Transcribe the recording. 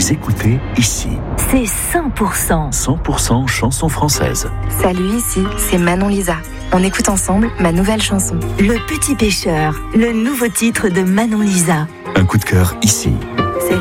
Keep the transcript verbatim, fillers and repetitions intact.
Vous écoutez Ici. C'est cent pour cent. cent pour cent chansons françaises. Salut, ici, c'est Manon Lisa. On écoute ensemble ma nouvelle chanson. Le Petit Pêcheur, le nouveau titre de Manon Lisa. Un coup de cœur ici.